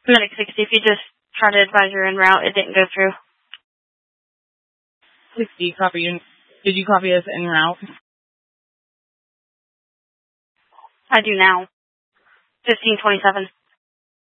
Medic 60, if you just try to advise you're en route, it didn't go through. 60, copy you. Did you copy us en route? I do now. 1527.